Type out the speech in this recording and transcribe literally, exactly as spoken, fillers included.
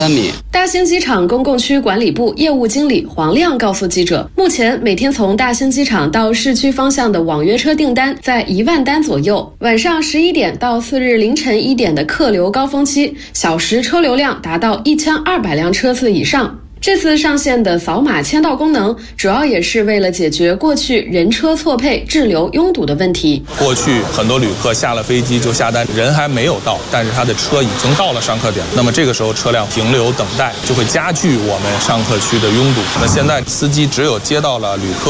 三米。 大兴机场公共区管理部业务经理黄亮告诉记者，目前每天从大兴机场到市区方向的网约车订单在一万单左右，晚上十一点到次日凌晨一点的客流高峰期，小时车流量达到一千二百辆车次以上。这次上线的扫码签到功能，主要也是为了解决过去人车错配、滞留拥堵的问题。 过去很多旅客下了飞机就下单，人还没有到，但是他的车已经到了上客点，那么这个时候车辆停留等待，就会加剧我们上客区的拥堵。那现在司机只有接到了旅客